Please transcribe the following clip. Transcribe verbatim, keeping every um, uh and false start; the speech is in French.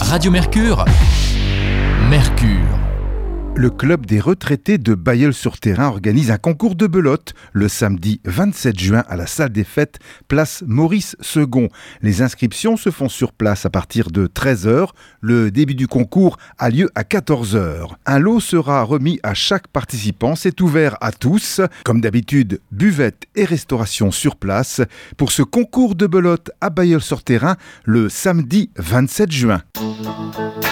Radio Mercure, Mercure. Le club des retraités de Bailleul-sur-Thérain organise un concours de belote le samedi vingt-sept juin à la salle des fêtes, place Maurice Second. Les inscriptions se font sur place à partir de treize heures. Le début du concours a lieu à quatorze heures. Un lot sera remis à chaque participant. C'est ouvert à tous. Comme d'habitude, buvette et restauration sur place pour ce concours de belote à Bailleul-sur-Thérain le samedi vingt-sept juin.